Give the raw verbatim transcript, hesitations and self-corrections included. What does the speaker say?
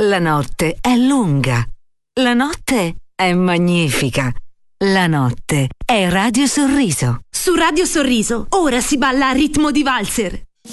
La notte è lunga. La notte è magnifica. La notte è Radio Sorriso. Su Radio Sorriso, ora si balla a ritmo di valzer.